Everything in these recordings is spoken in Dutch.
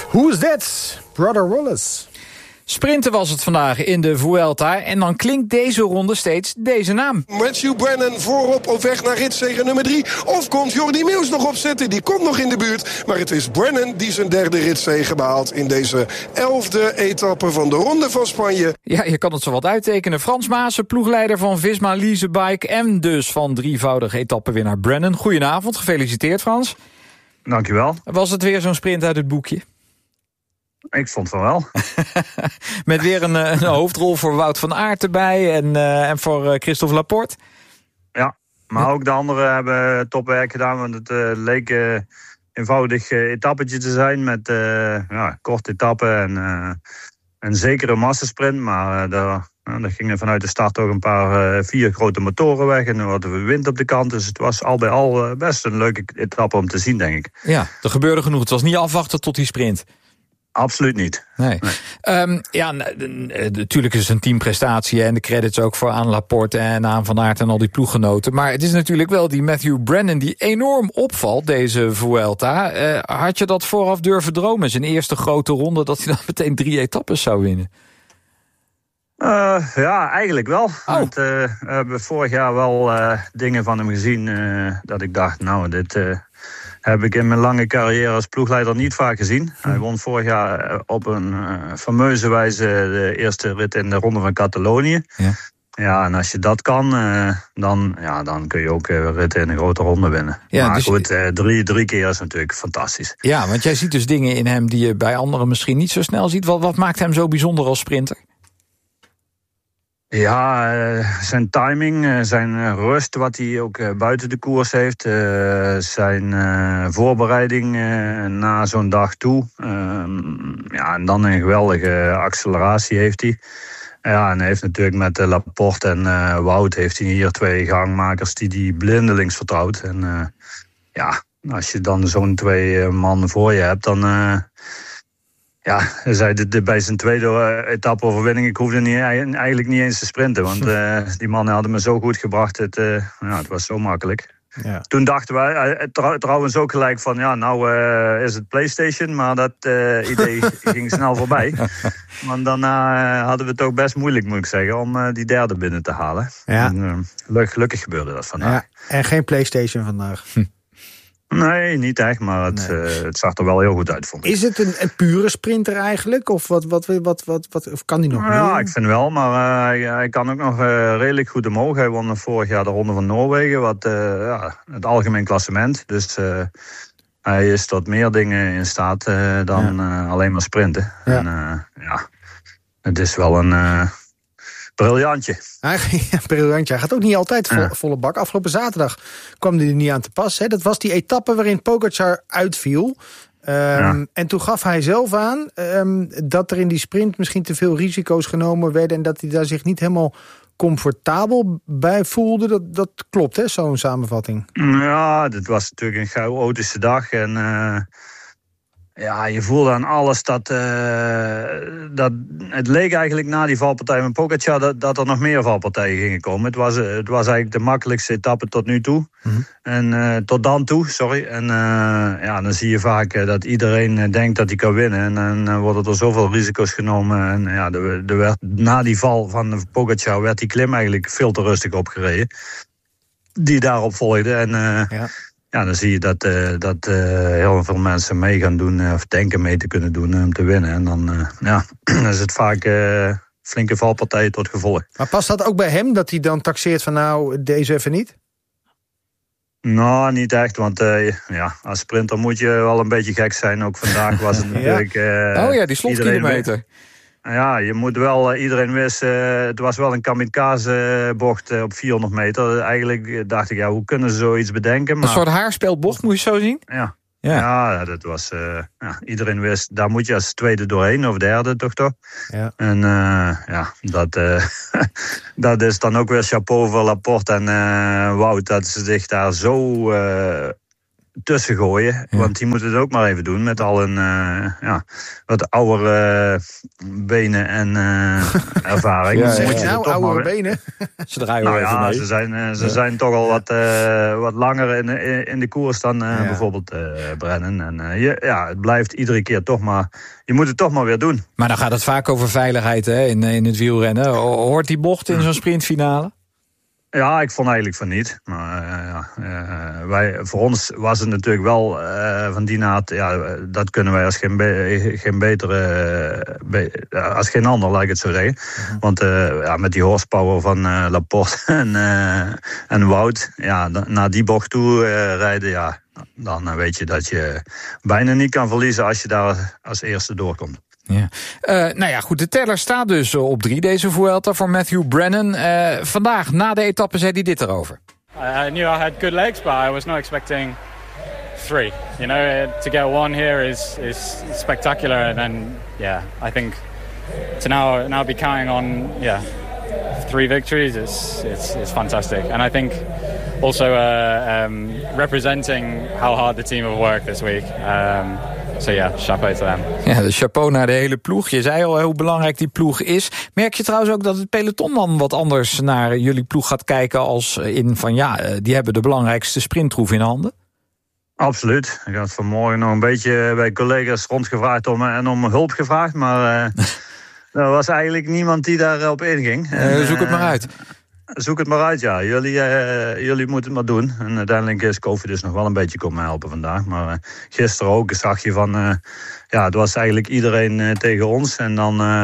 Who's that? Brother Wallace. Sprinten was het vandaag in de Vuelta. En dan klinkt deze ronde steeds deze naam. Matthew Brennan voorop op weg naar ritzege nummer 3. Of komt Jordi Meeuws nog opzetten? Die komt nog in de buurt. Maar het is Brennan die zijn derde ritzege behaalt in deze 11e etappe van de Ronde van Spanje. Ja, je kan het zo wat uittekenen. Frans Maassen, ploegleider van Visma Lease Bike en dus van drievoudige etappenwinnaar Brennan. Goedenavond, gefeliciteerd Frans. Dankjewel. Was het weer zo'n sprint uit het boekje? Ik vond van wel. Met weer een hoofdrol voor Wout van Aert erbij en voor Christophe Laporte. Ja, maar ook de anderen hebben topwerk gedaan. Want het leek eenvoudig etappetje te zijn met korte etappen en een zekere massasprint. Maar daar gingen vanuit de start ook een paar 4 grote motoren weg. En dan hadden we wind op de kant. Dus het was al bij al best een leuke etappe om te zien, denk ik. Ja, er gebeurde genoeg. Het was niet afwachten tot die sprint. Absoluut niet. Nee. Natuurlijk is het een teamprestatie en de credits ook voor aan Laporte en aan Van Aert en al die ploeggenoten. Maar het is natuurlijk wel die Matthew Brennan die enorm opvalt, deze Vuelta. Had je dat vooraf durven dromen, zijn eerste grote ronde, dat hij dan meteen 3 etappes zou winnen? Ja, eigenlijk wel. Oh. We hebben vorig jaar wel dingen van hem gezien dat ik dacht, nou, dit heb ik in mijn lange carrière als ploegleider niet vaak gezien. Hij won vorig jaar op een fameuze wijze de eerste rit in de Ronde van Catalonië. Ja. Ja, en als je dat kan, dan kun je ook ritten in een grote ronde winnen. Ja, maar dus goed, drie keer is natuurlijk fantastisch. Ja, want jij ziet dus dingen in hem die je bij anderen misschien niet zo snel ziet. Wat maakt hem zo bijzonder als sprinter? Ja, zijn timing, zijn rust, wat hij ook buiten de koers heeft. Zijn voorbereiding na zo'n dag toe. En dan een geweldige acceleratie heeft hij. Ja, en hij heeft natuurlijk met Laporte en Wout heeft hij hier 2 gangmakers die blindelings vertrouwt. En als je dan zo'n 2 man voor je hebt, dan... hij zei bij zijn tweede etappe-overwinning, ik hoefde eigenlijk niet eens te sprinten. Want die mannen hadden me zo goed gebracht, het was zo makkelijk. Ja. Toen dachten wij trouwens ook gelijk van, is het PlayStation. Maar dat idee ging snel voorbij. Want daarna hadden we het ook best moeilijk, moet ik zeggen, om die derde binnen te halen. Ja. En, gelukkig gebeurde dat vandaag. Ja, en geen PlayStation vandaag. Nee, niet echt, maar het zag er wel heel goed uit, vond ik. Is het een pure sprinter eigenlijk? Of wat of kan hij nog meer? Ja, ik vind wel, maar hij kan ook nog redelijk goed omhoog. Hij won vorig jaar de Ronde van Noorwegen, het algemeen klassement. Dus hij is tot meer dingen in staat dan alleen maar sprinten. Ja. En het is wel een... briljantje. Briljantje. Hij gaat ook niet altijd volle bak. Afgelopen zaterdag kwam hij er niet aan te pas. Hè. Dat was die etappe waarin Pogačar uitviel. En toen gaf hij zelf aan dat er in die sprint misschien te veel risico's genomen werden en dat hij daar zich niet helemaal comfortabel bij voelde. Dat klopt, hè, zo'n samenvatting. Ja, dit was natuurlijk een chaotische dag en... je voelde aan alles dat het leek eigenlijk na die valpartij van Pogačar dat er nog meer valpartijen gingen komen. Het was eigenlijk de makkelijkste etappe tot nu toe. Mm-hmm. En tot dan toe, sorry. En dan zie je vaak dat iedereen denkt dat hij kan winnen. En dan worden er zoveel risico's genomen. En na die val van Pogačar werd die klim eigenlijk veel te rustig opgereden. Die daarop volgde. En ja, dan zie je dat heel veel mensen mee gaan doen, of denken mee te kunnen doen om te winnen. En dan is het vaak flinke valpartijen tot gevolg. Maar past dat ook bij hem, dat hij dan taxeert van nou, deze even niet? Nou, niet echt, want als sprinter moet je wel een beetje gek zijn. Ook vandaag was het natuurlijk... die slotkilometer. Ja, je moet wel, iedereen wist, het was wel een kamikaze-bocht op 400 meter. Eigenlijk dacht ik, hoe kunnen ze zoiets bedenken? Maar... Een soort haarspelbocht, moet je zo zien? Ja, dat was, iedereen wist, daar moet je als tweede doorheen, of derde toch? Ja. En dat is dan ook weer chapeau voor Laporte en Wout, dat ze zich daar tussen gooien. Ja. Want die moeten het ook maar even doen met al hun wat oudere benen en ervaring. Oudere benen? Ze draaien even mee. Ze zijn toch al wat langer in de koers dan bijvoorbeeld Brennan. En het blijft iedere keer toch maar... Je moet het toch maar weer doen. Maar dan gaat het vaak over veiligheid in het wielrennen. Hoort die bocht in zo'n sprintfinale? Ja, ik vond eigenlijk van niet. Maar voor ons was het natuurlijk wel van die naad... Ja, dat kunnen wij als geen betere... als geen ander, laat ik het zo zeggen. Want met die horsepower van Laporte en Wout... Ja, naar die bocht toe rijden... dan weet je dat je bijna niet kan verliezen... als je daar als eerste doorkomt. Ja. Goed, de teller staat dus op 3 deze Vuelta voor Matthew Brennan. Vandaag, na de etappe, zei hij dit erover. I knew I had good legs, but I was not expecting 3. You know, to get 1 here is spectacular. And then, I think to now be counting on 3 victories it's fantastic. And I think also representing how hard the team have worked this week. Chapeau to them. Ja, de chapeau naar de hele ploeg. Je zei al hoe belangrijk die ploeg is. Merk je trouwens ook dat het peloton dan wat anders naar jullie ploeg gaat kijken als in van die hebben de belangrijkste sprinttroef in handen? Absoluut. Ik had vanmorgen nog een beetje bij collega's rondgevraagd om hulp gevraagd, maar er was eigenlijk niemand die daarop inging. Zoek het maar uit. Zoek het maar uit, ja. Jullie moeten het maar doen. En uiteindelijk is Kofi dus nog wel een beetje komen helpen vandaag. Maar gisteren ook zag je van... het was eigenlijk iedereen tegen ons. En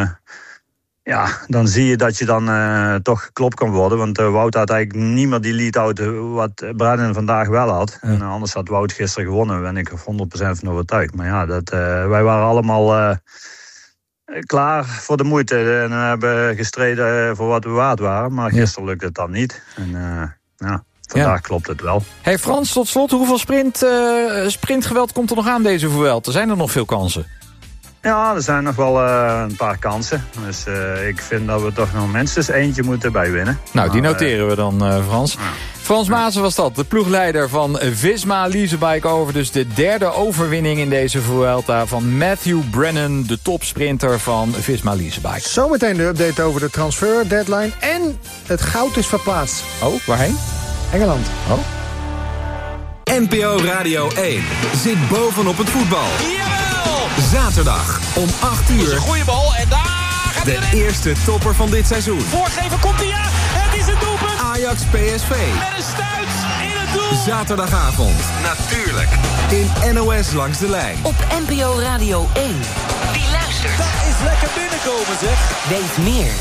dan zie je dat je dan toch geklopt kan worden. Want Wout had eigenlijk niet meer die lead-out wat Brennan vandaag wel had. Ja. En anders had Wout gisteren gewonnen. Ben ik er 100% van overtuigd. Maar wij waren allemaal... klaar voor de moeite en hebben gestreden voor wat we waard waren. Maar gisteren lukte het dan niet. En vandaag klopt het wel. Hey Frans, tot slot, hoeveel sprintgeweld komt er nog aan deze Vuelta? Zijn er nog veel kansen? Ja, er zijn nog wel een paar kansen. Dus ik vind dat we toch nog minstens eentje moeten bijwinnen. Nou, die noteren we dan, Frans. Ja. Frans Maassen was dat, de ploegleider van Visma Leasebike over. Dus de 3e overwinning in deze Vuelta van Matthew Brennan, de topsprinter van Visma Leasebike. Zometeen de update over de transfer deadline en het goud is verplaatst. Oh, waarheen? Engeland. Oh. NPO Radio 1 zit bovenop het voetbal. Jawel! Zaterdag om 8 uur. Dat is een goede bal en daar gaat de eerste topper van dit seizoen. Voorgeven komt hij, het is een doelpunt. Ajax PSV. Met een stuit in het doel. Zaterdagavond, natuurlijk, in NOS Langs de Lijn. Op NPO Radio 1. Wie luistert? Dat is lekker binnenkomen, zeg. Weet meer.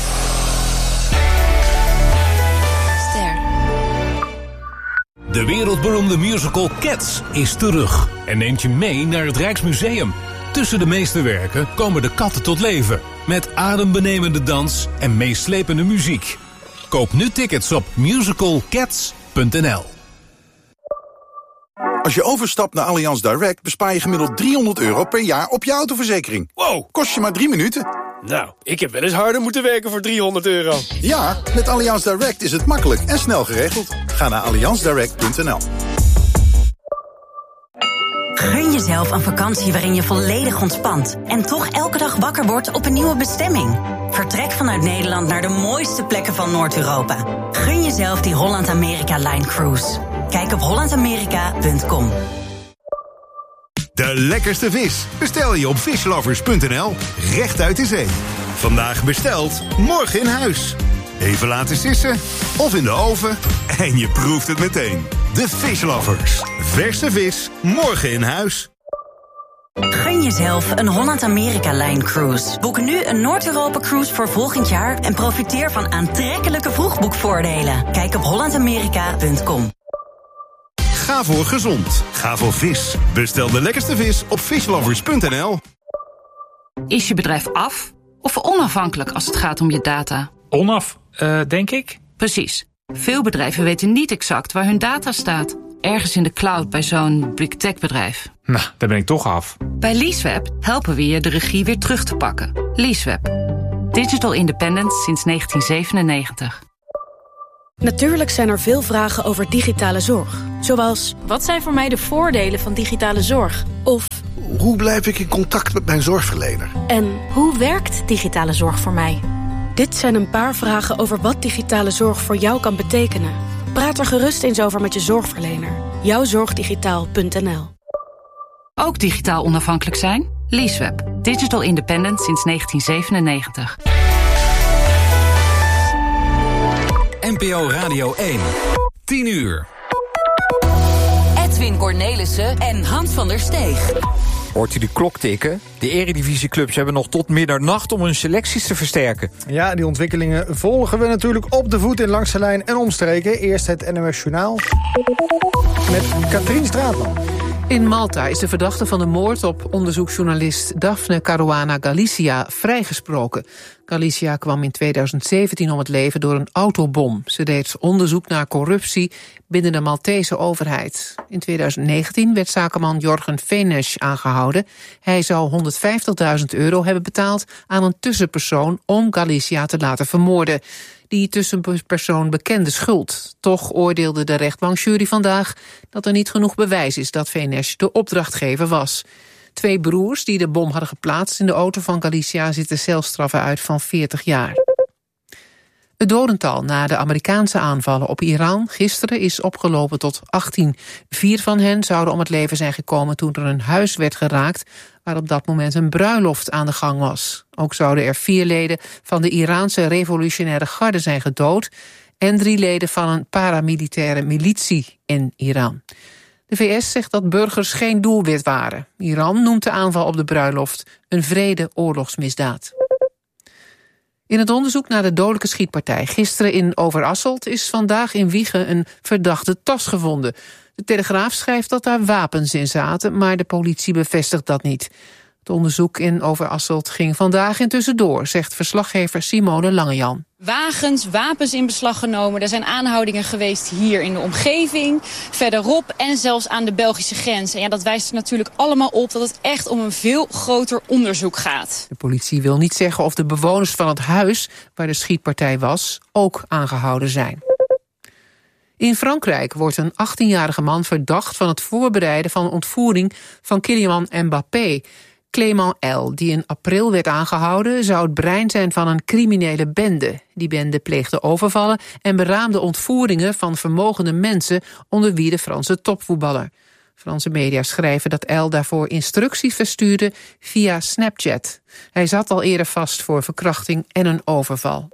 De wereldberoemde musical Cats is terug en neemt je mee naar het Rijksmuseum. Tussen de meeste werken komen de katten tot leven, met adembenemende dans en meeslepende muziek. Koop nu tickets op musicalcats.nl. Als je overstapt naar Allianz Direct bespaar je gemiddeld €300 per jaar op je autoverzekering. Wow. Kost je maar 3 minuten. Nou, ik heb wel eens harder moeten werken voor €300. Ja, met Allianz Direct is het makkelijk en snel geregeld. Ga naar allianzdirect.nl. Gun jezelf een vakantie waarin je volledig ontspant en toch elke dag wakker wordt op een nieuwe bestemming. Vertrek vanuit Nederland naar de mooiste plekken van Noord-Europa. Gun jezelf die Holland-Amerika-Line Cruise. Kijk op hollandamerika.com. De lekkerste vis bestel je op fishlovers.nl, recht uit de zee. Vandaag besteld, morgen in huis. Even laten sissen of in de oven en je proeft het meteen. De Fishlovers. Verse vis, morgen in huis. Gun jezelf een Holland-Amerika-Line Cruise. Boek nu een Noord-Europa-cruise voor volgend jaar en profiteer van aantrekkelijke vroegboekvoordelen. Kijk op hollandamerika.com. Ga voor gezond. Ga voor vis. Bestel de lekkerste vis op fishlovers.nl. Is je bedrijf af of onafhankelijk als het gaat om je data? Onaf, denk ik. Precies. Veel bedrijven weten niet exact waar hun data staat. Ergens in de cloud bij zo'n big tech bedrijf. Nou, daar ben ik toch af. Bij Leaseweb helpen we je de regie weer terug te pakken. Leaseweb. Digital independence sinds 1997. Natuurlijk zijn er veel vragen over digitale zorg. Zoals, wat zijn voor mij de voordelen van digitale zorg? Of, hoe blijf ik in contact met mijn zorgverlener? En hoe werkt digitale zorg voor mij? Dit zijn een paar vragen over wat digitale zorg voor jou kan betekenen. Praat er gerust eens over met je zorgverlener. Jouwzorgdigitaal.nl. Ook digitaal onafhankelijk zijn? Leaseweb. Digital independent sinds 1997. NPO Radio 1. 10 uur. Edwin Cornelissen en Hans van der Steeg. Hoort u de klok tikken? De eredivisieclubs hebben nog tot middernacht om hun selecties te versterken. Ja, die ontwikkelingen volgen we natuurlijk op de voet in Langs de Lijn en omstreken. Eerst het NOS Journaal met Katrien Straatman. In Malta is de verdachte van de moord op onderzoeksjournalist Daphne Caruana Galizia vrijgesproken. Galizia kwam in 2017 om het leven door een autobom. Ze deed onderzoek naar corruptie binnen de Maltese overheid. In 2019 werd zakenman Jorgen Fenes aangehouden. Hij zou €150.000 hebben betaald aan een tussenpersoon om Galizia te laten vermoorden. Die tussenpersoon bekende schuld. Toch oordeelde de rechtbankjury vandaag dat er niet genoeg bewijs is dat Fenes de opdrachtgever was. 2 broers die de bom hadden geplaatst in de auto van Galizia zitten celstraffen uit van 40 jaar. Het dodental na de Amerikaanse aanvallen op Iran gisteren is opgelopen tot 18. 4 van hen zouden om het leven zijn gekomen toen er een huis werd geraakt waar op dat moment een bruiloft aan de gang was. Ook zouden er 4 leden van de Iraanse revolutionaire garde zijn gedood en 3 leden van een paramilitaire militie in Iran. De VS zegt dat burgers geen doelwit waren. Iran noemt de aanval op de bruiloft een wrede-oorlogsmisdaad. In het onderzoek naar de dodelijke schietpartij gisteren in Overasselt is vandaag in Wijchen een verdachte tas gevonden. De Telegraaf schrijft dat daar wapens in zaten, maar de politie bevestigt dat niet. Het onderzoek in Overasselt ging vandaag intussen door, zegt verslaggever Simone Langejan. Wagens, wapens in beslag genomen. Er zijn aanhoudingen geweest hier in de omgeving, verderop en zelfs aan de Belgische grens. En ja, dat wijst er natuurlijk allemaal op dat het echt om een veel groter onderzoek gaat. De politie wil niet zeggen of de bewoners van het huis waar de schietpartij was ook aangehouden zijn. In Frankrijk wordt een 18-jarige man verdacht van het voorbereiden van een ontvoering van Kylian Mbappé. Clément L., die in april werd aangehouden, zou het brein zijn van een criminele bende. Die bende pleegde overvallen en beraamde ontvoeringen van vermogende mensen, onder wie de Franse topvoetballer. Franse media schrijven dat L. daarvoor instructies verstuurde via Snapchat. Hij zat al eerder vast voor verkrachting en een overval.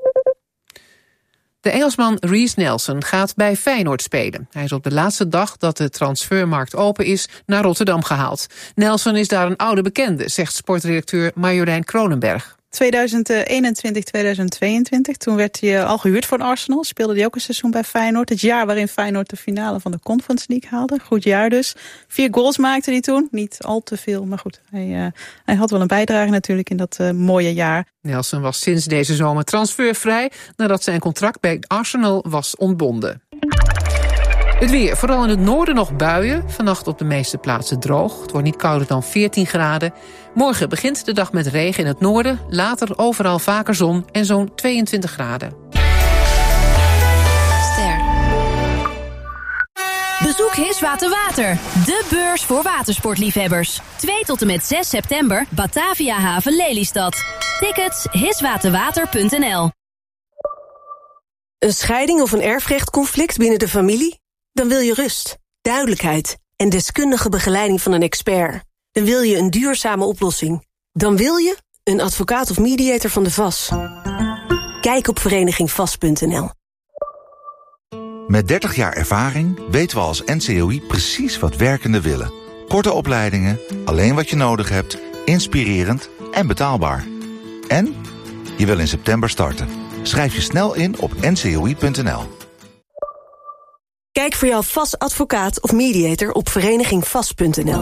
De Engelsman Reiss Nelson gaat bij Feyenoord spelen. Hij is op de laatste dag dat de transfermarkt open is naar Rotterdam gehaald. Nelson is daar een oude bekende, zegt sportredacteur Marjolein Kronenberg. 2021, 2022, toen werd hij al gehuurd voor Arsenal. Speelde hij ook een seizoen bij Feyenoord. Het jaar waarin Feyenoord de finale van de Conference League haalde. Goed jaar dus. 4 goals maakte hij toen. Niet al te veel, maar goed. Hij had wel een bijdrage natuurlijk in dat mooie jaar. Nelson was sinds deze zomer transfervrij nadat zijn contract bij Arsenal was ontbonden. Het weer, vooral in het noorden nog buien. Vannacht op de meeste plaatsen droog. Het wordt niet kouder dan 14 graden. Morgen begint de dag met regen in het noorden. Later overal vaker zon en zo'n 22 graden. Bezoek Hiswater Water, de beurs voor watersportliefhebbers. 2 tot en met 6 september, Batavia Haven Lelystad. Tickets hiswaterwater.nl. Een scheiding of een erfrechtconflict binnen de familie? Dan wil je rust, duidelijkheid en deskundige begeleiding van een expert. Dan wil je een duurzame oplossing. Dan wil je een advocaat of mediator van de VAS. Kijk op verenigingvas.nl. Met 30 jaar ervaring weten we als NCOI precies wat werkenden willen. Korte opleidingen, alleen wat je nodig hebt, inspirerend en betaalbaar. En je wil in september starten. Schrijf je snel in op ncoi.nl. Kijk voor jouw VAS advocaat of mediator op verenigingvas.nl.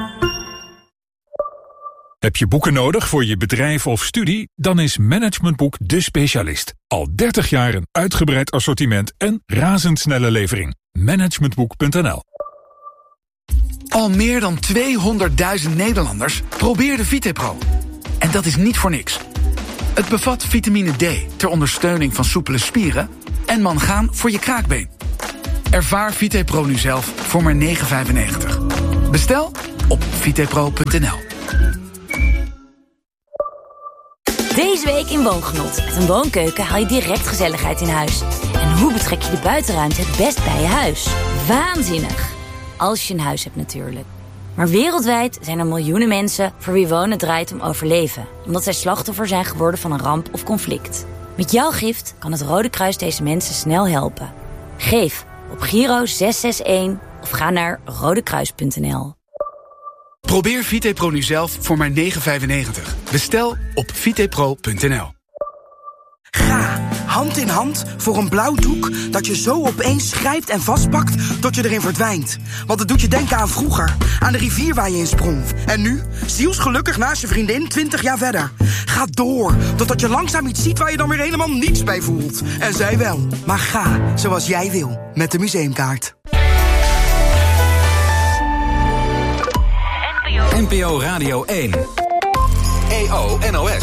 Heb je boeken nodig voor je bedrijf of studie? Dan is Managementboek de specialist. Al 30 jaar een uitgebreid assortiment en razendsnelle levering. Managementboek.nl. Al meer dan 200.000 Nederlanders probeerden Vitepro. En dat is niet voor niks. Het bevat vitamine D ter ondersteuning van soepele spieren, en mangaan voor je kraakbeen. Ervaar VitePro nu zelf voor maar €9,95. Bestel op vitepro.nl. Deze week in Woongenot. Met een woonkeuken haal je direct gezelligheid in huis. En hoe betrek je de buitenruimte het best bij je huis? Waanzinnig! Als je een huis hebt natuurlijk. Maar wereldwijd zijn er miljoenen mensen voor wie wonen draait om overleven. Omdat zij slachtoffer zijn geworden van een ramp of conflict. Met jouw gift kan het Rode Kruis deze mensen snel helpen. Geef op Giro 661 of ga naar rodekruis.nl. Probeer VitePro nu zelf voor maar €9,95. Bestel op vitepro.nl. Ga hand in hand voor een blauw doek dat je zo opeens grijpt en vastpakt tot je erin verdwijnt. Want het doet je denken aan vroeger, aan de rivier waar je in sprong. En nu, zielsgelukkig naast je vriendin 20 jaar verder. Ga door, totdat je langzaam iets ziet waar je dan weer helemaal niets bij voelt. En zij wel. Maar ga zoals jij wil, met de museumkaart. NPO Radio 1. EO NOS.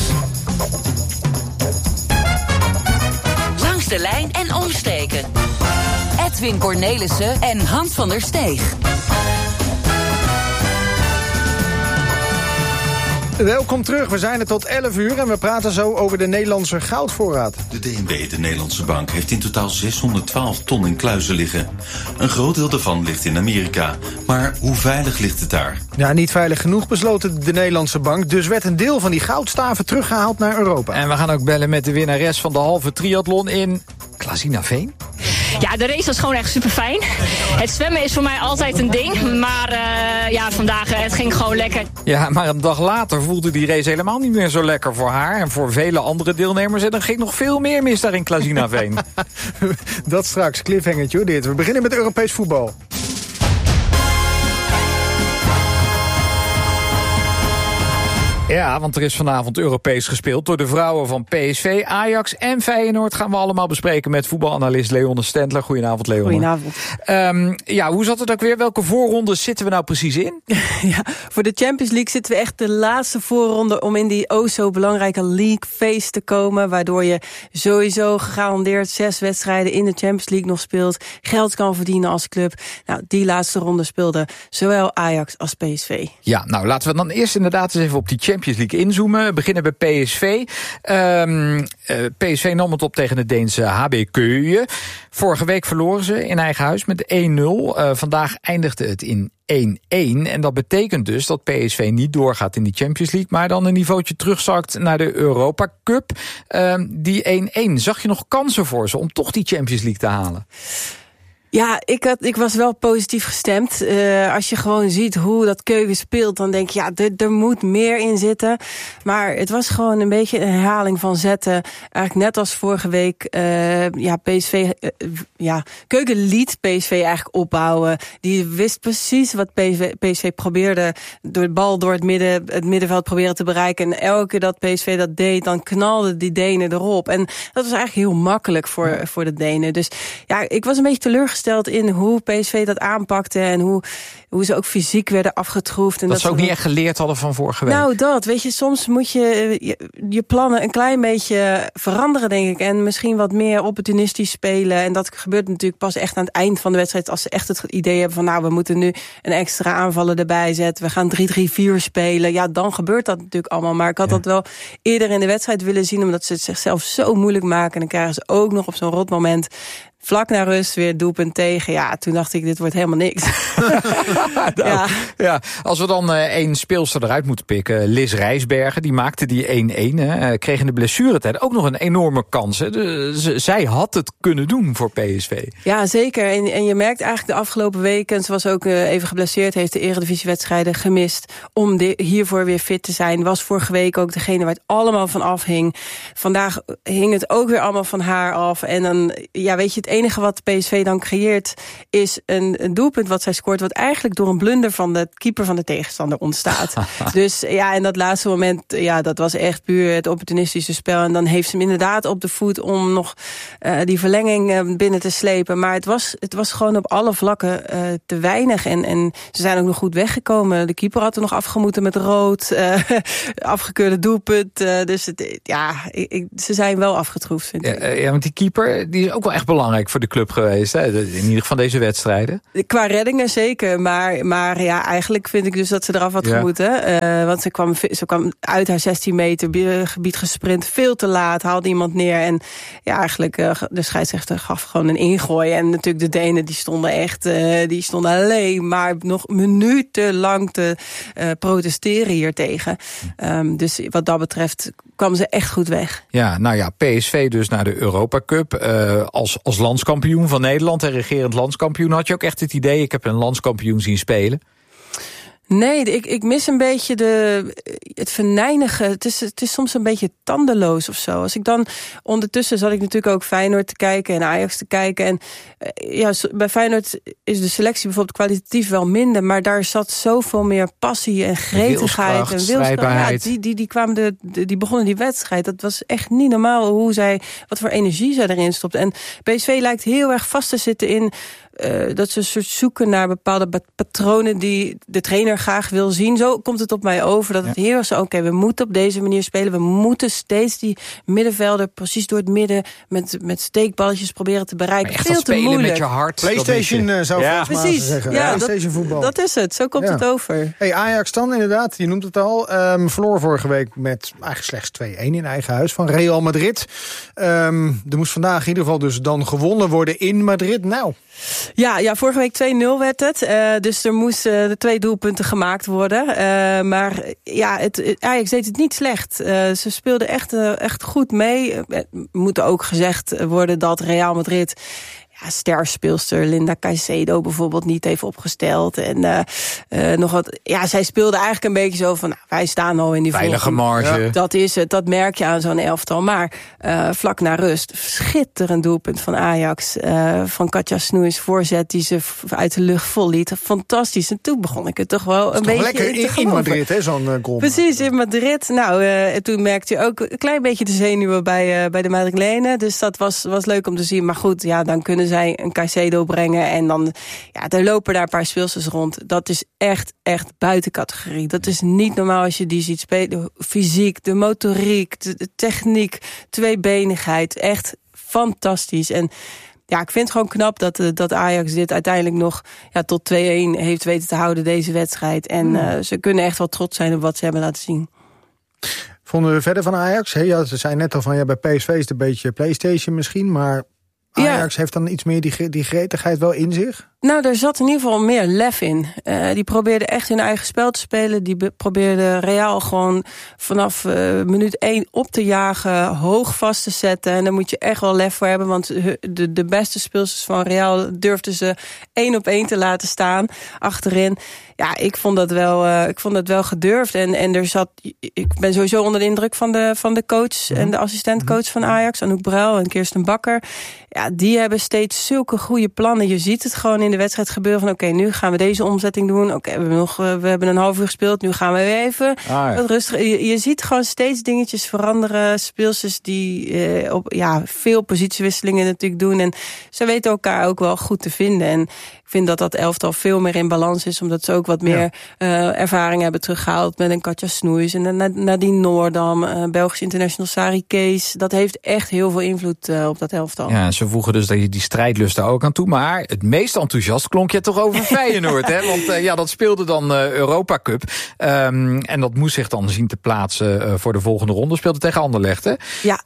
Langs de lijn en omstreken. Edwin Cornelissen en Hans van der Steeg. Welkom terug, we zijn er tot 11 uur en we praten zo over de Nederlandse goudvoorraad. De DNB, de Nederlandse bank, heeft in totaal 612 ton in kluizen liggen. Een groot deel daarvan ligt in Amerika. Maar hoe veilig ligt het daar? Ja, niet veilig genoeg besloot de Nederlandse bank. Dus werd een deel van die goudstaven teruggehaald naar Europa. En we gaan ook bellen met de winnares van de halve triathlon in Klazinaveen. Ja, de race was gewoon echt super fijn. Het zwemmen is voor mij altijd een ding. Maar vandaag het ging gewoon lekker. Ja, maar een dag later voelde die race helemaal niet meer zo lekker voor haar. En voor vele andere deelnemers. En er ging nog veel meer mis daar in Klazinaveen. Dat straks, cliffhangertje hoor dit. We beginnen met Europees voetbal. Ja, want er is vanavond Europees gespeeld door de vrouwen van PSV, Ajax en Feyenoord. Gaan we allemaal bespreken met voetbalanalist Leonne Stendler. Goedenavond, Leonne. Goedenavond. Hoe zat het ook weer? Welke voorrondes zitten we nou precies in? Ja, voor de Champions League zitten we echt de laatste voorronde om in die zo belangrijke League phase te komen. Waardoor je sowieso gegarandeerd 6 wedstrijden in de Champions League nog speelt. Geld kan verdienen als club. Nou, die laatste ronde speelden zowel Ajax als PSV. Ja, nou laten we dan eerst inderdaad eens even op die Champions League inzoomen. We beginnen bij PSV. PSV nam het op tegen het Deense HB Køge. Vorige week verloren ze in eigen huis met 1-0. Vandaag eindigde het in 1-1. En dat betekent dus dat PSV niet doorgaat in die Champions League, maar dan een niveautje terugzakt naar de Europa Cup. Die 1-1. Zag je nog kansen voor ze om toch die Champions League te halen? Ja, ik was wel positief gestemd. Als je gewoon ziet hoe dat Køge speelt, dan denk je, ja, er moet meer in zitten. Maar het was gewoon een beetje een herhaling van zetten. Eigenlijk net als vorige week. Køge liet PSV eigenlijk opbouwen. Die wist precies wat PSV probeerde. Door de bal door het middenveld proberen te bereiken. En elke keer dat PSV dat deed, dan knalden die Denen erop. En dat was eigenlijk heel makkelijk voor de Denen. Dus ja, ik was een beetje teleurgesteld in hoe PSV dat aanpakte en hoe ze ook fysiek werden afgetroefd. En dat ze ook niet echt geleerd hadden van vorige week. Nou, weet je, soms moet je plannen een klein beetje veranderen, denk ik. En misschien wat meer opportunistisch spelen. En dat gebeurt natuurlijk pas echt aan het eind van de wedstrijd, als ze echt het idee hebben van, nou, we moeten nu een extra aanvallen erbij zetten. We gaan 3-3-4 spelen. Ja, dan gebeurt dat natuurlijk allemaal. Maar ik had dat wel eerder in de wedstrijd willen zien, omdat ze het zichzelf zo moeilijk maken. En dan krijgen ze ook nog op zo'n rot moment vlak na rust weer doelpunt tegen. Ja, toen dacht ik, dit wordt helemaal niks. Ja, als we dan één speelster eruit moeten pikken. Liz Rijsbergen, die maakte die 1-1. Kreeg in de blessuretijd ook nog een enorme kans. Zij had het kunnen doen voor PSV. Ja, zeker. En je merkt eigenlijk de afgelopen weken, ze was ook even geblesseerd, heeft de eredivisiewedstrijden gemist om hiervoor weer fit te zijn. Was vorige week ook degene waar het allemaal van afhing. Vandaag hing het ook weer allemaal van haar af. En dan, ja, weet je, het enige wat PSV dan creëert is een doelpunt wat zij scoort, wat eigenlijk eigenlijk door een blunder van de keeper van de tegenstander ontstaat. Dus ja, en dat laatste moment, ja, dat was echt puur het opportunistische spel. En dan heeft ze hem inderdaad op de voet om nog die verlenging binnen te slepen. Maar het was gewoon op alle vlakken te weinig. En ze zijn ook nog goed weggekomen. De keeper had er nog afgemoeten met rood. Afgekeurde doelpunt. Dus ze zijn wel afgetroefd, vind ik. Ja, want die keeper die is ook wel echt belangrijk voor de club geweest. Hè? In ieder geval deze wedstrijden. Qua reddingen zeker. Maar ja, eigenlijk vind ik dus dat ze eraf had gemoeten. Want ze kwam uit haar 16 meter gebied gesprint. Veel te laat, haalde iemand neer. En ja, eigenlijk de scheidsrechter gaf gewoon een ingooi. En natuurlijk de Denen die stonden alleen maar nog minutenlang te protesteren hiertegen. Dus wat dat betreft kwam ze echt goed weg. Ja, nou ja, PSV dus naar de Europa Cup. Als landskampioen van Nederland en regerend landskampioen, had je ook echt het idee, ik heb een landskampioen zien spelen? Nee, ik mis een beetje het venijnige. Het is soms een beetje tandeloos of zo. Als ik dan ondertussen zat ik natuurlijk ook Feyenoord te kijken en Ajax te kijken. En bij Feyenoord is de selectie bijvoorbeeld kwalitatief wel minder, maar daar zat zoveel meer passie en gretigheid en wilskracht. Ja, die begonnen die wedstrijd. Dat was echt niet normaal wat voor energie zij erin stopte. En PSV lijkt heel erg vast te zitten in dat ze een soort zoeken naar bepaalde patronen die de trainer graag wil zien. Zo komt het op mij over, dat het heel erg zo, oké, we moeten op deze manier spelen. We moeten steeds die middenvelder precies door het midden met steekballetjes proberen te bereiken. Maar echt veel te moeilijk. Met je hart. PlayStation zou volgens mij zeggen. Ja, PlayStation voetbal. Dat is het, zo komt het over. Hey, Ajax dan inderdaad, je noemt het al. Verloor vorige week met eigenlijk slechts 2-1 in eigen huis van Real Madrid. Er moest vandaag in ieder geval dus dan gewonnen worden in Madrid. Nou... Ja, vorige week 2-0 werd het. Dus er moesten 2 doelpunten gemaakt worden. Maar ja, Ajax deed het niet slecht. Ze speelden echt goed mee. Moet ook gezegd worden dat Real Madrid... sterspeelster Linda Caicedo bijvoorbeeld niet heeft opgesteld. En nog wat. Ja, zij speelde eigenlijk een beetje zo van, wij staan al in die veilige marge. Ja. Dat is het, dat merk je aan zo'n elftal. Maar vlak na rust, schitterend doelpunt van Ajax. Van Katja Snoeis, voorzet die ze uit de lucht vol liet. Fantastisch. En toen begon ik het toch wel een beetje lekker in Madrid, hè, zo'n goal. Precies, in Madrid. Nou, toen merkte je ook een klein beetje de zenuwen bij de Madrilenen. Dus dat was leuk om te zien. Maar goed, ja, dan kunnen zij een Caicedo brengen en dan er lopen daar een paar speelsters rond. Dat is echt buiten categorie. Dat is niet normaal als je die ziet spelen. De fysiek, de motoriek, de techniek, tweebenigheid. Echt fantastisch. En ja, ik vind het gewoon knap dat Ajax dit uiteindelijk nog tot 2-1 heeft weten te houden, deze wedstrijd. En ze kunnen echt wel trots zijn op wat ze hebben laten zien. Vonden we verder van Ajax? Ze zei net al van, bij PSV is het een beetje PlayStation misschien, maar Ajax heeft dan iets meer die gretigheid wel in zich? Nou, er zat in ieder geval meer lef in. Die probeerden echt hun eigen spel te spelen. Die probeerden Real gewoon vanaf minuut 1 op te jagen, hoog vast te zetten. En daar moet je echt wel lef voor hebben, want de beste speelsters van Real durfden ze 1-op-1 te laten staan achterin. Ja, ik vond dat wel gedurfd. En ik ben sowieso onder de indruk van de coach en de assistentcoach van Ajax, Anouk Bruil en Kirsten Bakker. Ja, die hebben steeds zulke goede plannen. Je ziet het gewoon in de wedstrijd gebeuren van, oké, nu gaan we deze omzetting doen. Oké, we hebben een half uur gespeeld, nu gaan we weer even wat rustig. Je ziet gewoon steeds dingetjes veranderen. Speelsters die veel positiewisselingen natuurlijk doen. En ze weten elkaar ook wel goed te vinden. En ik vind dat elftal veel meer in balans is, omdat ze ook wat meer ervaring hebben teruggehaald met een Katja Snoeis en Nadine Noordam, Belgisch international Sari Kees. Dat heeft echt heel veel invloed op dat elftal. Ja, ze voegen dus dat je die strijdlust daar ook aan toe. Maar het meest enthousiast klonk je toch over Feyenoord, hè? Want dat speelde dan Europa Cup. En dat moest zich dan zien te plaatsen voor de volgende ronde. Speelde tegen Anderlecht, hè? Ja,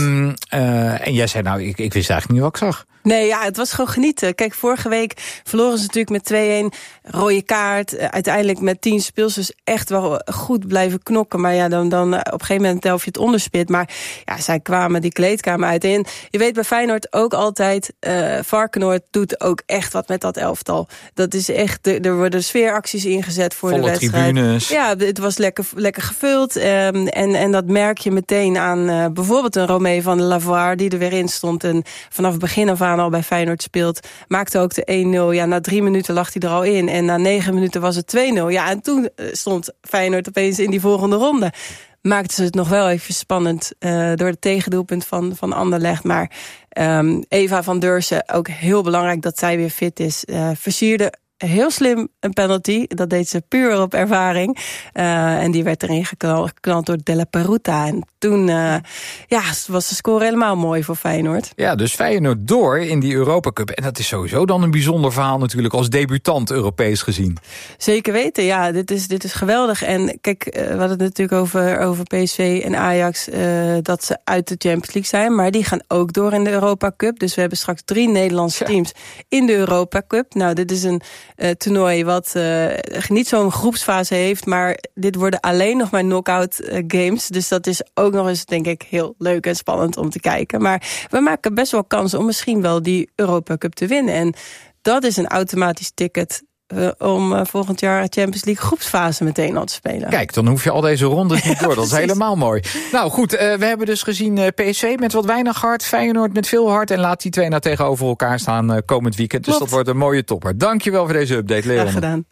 en jij zei, nou, ik wist eigenlijk niet wat ik zag. Nee, ja, het was gewoon genieten. Kijk, vorige week verloren ze natuurlijk met 2-1. Rode kaart. Uiteindelijk met 10 speelsters echt wel goed blijven knokken. Maar ja, dan op een gegeven moment delf je het onderspit. Maar ja, zij kwamen die kleedkamer uit. En je weet bij Feyenoord ook altijd, Varkenoord doet ook echt wat met dat elftal. Dat is echt, er worden sfeeracties ingezet voor volle de wedstrijd. Tribunes. Ja, het was lekker gevuld. En dat merk je meteen aan bijvoorbeeld een Romee van de Lavoie die er weer in stond. En vanaf het begin af aan Lozano al bij Feyenoord speelt. Maakte ook de 1-0. Ja, na 3 minuten lag hij er al in. En na 9 minuten was het 2-0. Ja, en toen stond Feyenoord opeens in die volgende ronde. Maakten ze het nog wel even spannend door het tegendoelpunt van Anderlecht. Maar Eva van Deursen, ook heel belangrijk dat zij weer fit is. Versierde heel slim een penalty. Dat deed ze puur op ervaring. En die werd erin geknald door Della Peruta. En toen was de score helemaal mooi voor Feyenoord. Ja, dus Feyenoord door in die Europa Cup. En dat is sowieso dan een bijzonder verhaal natuurlijk als debutant Europees gezien. Zeker weten, ja. Dit is geweldig. En kijk, we hadden het natuurlijk over PSV en Ajax, dat ze uit de Champions League zijn. Maar die gaan ook door in de Europa Cup. Dus we hebben straks 3 Nederlandse teams in de Europa Cup. Nou, dit is een toernooi wat niet zo'n groepsfase heeft, maar dit worden alleen nog maar knock-out games. Dus dat is ook nog eens, denk ik, heel leuk en spannend om te kijken. Maar we maken best wel kans om misschien wel die Europa Cup te winnen. En dat is een automatisch ticket om volgend jaar Champions League groepsfase meteen al te spelen. Kijk, dan hoef je al deze rondes niet door. Dat is helemaal mooi. Nou goed, we hebben dus gezien PSV met wat weinig hart, Feyenoord met veel hart. En laat die twee nou tegenover elkaar staan komend weekend. Dus dat wordt een mooie topper. Dankjewel voor deze update, Leon. Graag gedaan.